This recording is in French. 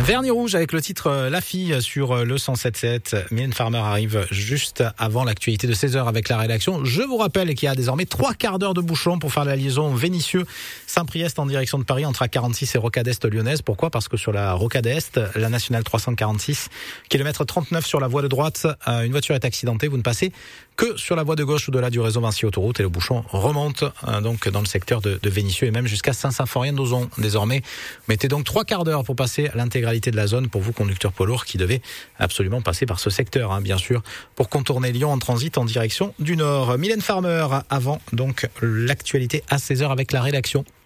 Vernis rouge avec le titre La Fille sur le 107.7. Mylène Farmer arrive juste avant l'actualité de 16h avec la rédaction. Je vous rappelle qu'il y a désormais 3 quarts d'heure de bouchon pour faire la liaison Vénissieux-Saint-Priest en direction de Paris entre A46 et Rocade Est lyonnaise. Pourquoi ? Parce que sur la Rocade Est, la nationale 346, kilomètre 39 sur la voie de droite, une voiture est accidentée. Vous ne passez que sur la voie de gauche au-delà du réseau Vinci Autoroute et le bouchon remonte donc dans le secteur de Vénissieux et même jusqu'à Saint-Symphorien-d'Ozon désormais. Mettez donc 3 quarts d'heure pour passer l'intégralité de la zone pour vous conducteurs poids lourds qui devez absolument passer par ce secteur, bien sûr, pour contourner Lyon en transit en direction du nord. Mylène Farmer avant donc l'actualité à 16h avec la rédaction.